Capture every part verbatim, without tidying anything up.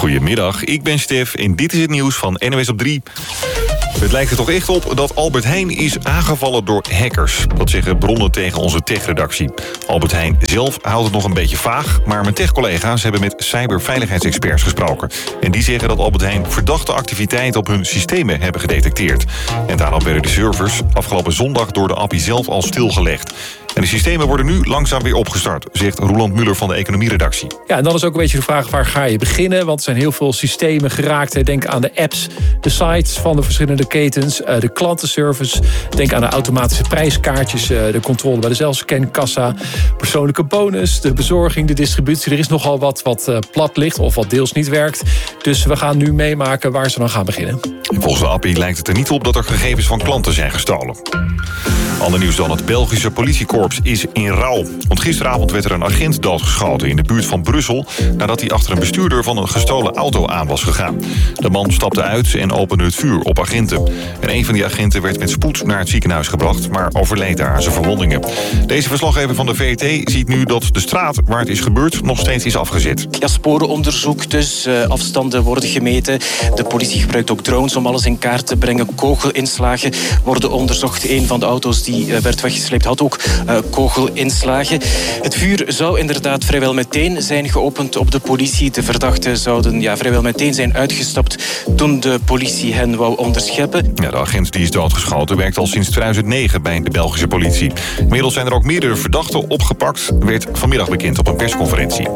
Goedemiddag, ik ben Stef en dit is het nieuws van N O S op drie. Het lijkt er toch echt op dat Albert Heijn is aangevallen door hackers. Dat zeggen bronnen tegen onze tech-redactie. Albert Heijn zelf houdt het nog een beetje vaag, maar mijn tech-collega's hebben met cyberveiligheidsexperts gesproken. En die zeggen dat Albert Heijn verdachte activiteiten op hun systemen hebben gedetecteerd. En daarom werden de servers afgelopen zondag door de appie zelf al stilgelegd. En de systemen worden nu langzaam weer opgestart, zegt Roland Muller van de economieredactie. Ja, en dan is ook een beetje de vraag, waar ga je beginnen? Want er zijn heel veel systemen geraakt. Denk aan de apps, de sites van de verschillende ketens, de klantenservice. Denk aan de automatische prijskaartjes, de controle bij de zelfscankassa, persoonlijke bonus, de bezorging, de distributie. Er is nogal wat wat plat ligt of wat deels niet werkt. Dus we gaan nu meemaken waar ze dan gaan beginnen. En volgens de appie lijkt het er niet op dat er gegevens van klanten zijn gestolen. Ander nieuws dan, het Belgische politiekorps is in rouw. Want gisteravond werd er een agent doodgeschoten in de buurt van Brussel, nadat hij achter een bestuurder van een gestolen auto aan was gegaan. De man stapte uit en opende het vuur op agenten. En een van die agenten werd met spoed naar het ziekenhuis gebracht, maar overleed daar aan zijn verwondingen. Deze verslaggever van de V R T ziet nu dat de straat waar het is gebeurd nog steeds is afgezet. Ja, sporenonderzoek dus, uh, afstanden worden gemeten. De politie gebruikt ook drones om alles in kaart te brengen. Kogelinslagen worden onderzocht. Een van de auto's die uh, werd weggesleept had ook uh, kogelinslagen. Het vuur zou inderdaad vrijwel meteen zijn geopend op de politie. De verdachten zouden ja, vrijwel meteen zijn uitgestapt toen de politie hen wou onderscheppen. Ja, de agent die is doodgeschoten werkt al sinds tweeduizend negen bij de Belgische politie. Inmiddels zijn er ook meerdere verdachten opgepakt, werd vanmiddag bekend op een persconferentie.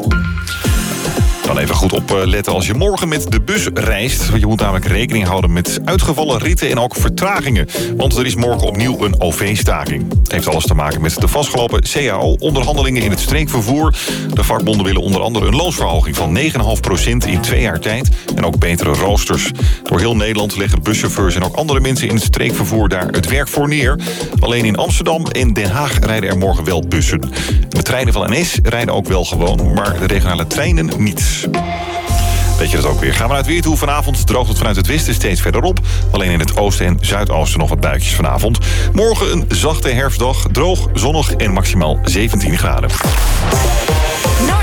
Dan even goed opletten als je morgen met de bus reist. Want je moet namelijk rekening houden met uitgevallen ritten en ook vertragingen. Want er is morgen opnieuw een O V-staking. Het heeft alles te maken met de vastgelopen C A O-onderhandelingen in het streekvervoer. De vakbonden willen onder andere een loonsverhoging van negen komma vijf procent in twee jaar tijd. En ook betere roosters. Door heel Nederland leggen buschauffeurs en ook andere mensen in het streekvervoer daar het werk voor neer. Alleen in Amsterdam en Den Haag rijden er morgen wel bussen. De treinen van N S rijden ook wel gewoon, maar de regionale treinen niet. Weet je dat ook weer. Gaan we naar het weer toe. Vanavond droogt het vanuit het westen steeds verder op. Alleen in het oosten en zuidoosten nog wat buitjes vanavond. Morgen een zachte herfstdag. Droog, zonnig en maximaal zeventien graden.